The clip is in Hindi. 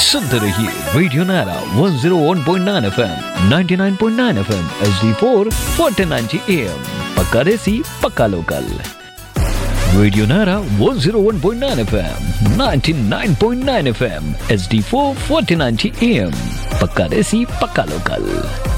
सुनते रहिए रेडियो नारा 101.9 FM, 99.9 FM, HD4 1490 AM। पक्का देसी पक्का लोकल। रेडियो नारा 101.9 FM, 99.9 FM, HD4 1490 AM। पक्का देसी पक्का लोकल।